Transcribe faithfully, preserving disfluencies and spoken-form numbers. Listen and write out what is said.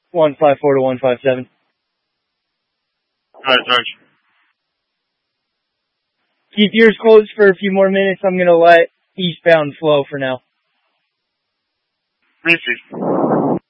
one five four to one five seven. All right, Sarge. Keep yours closed for a few more minutes. I'm going to let eastbound flow for now. Easy.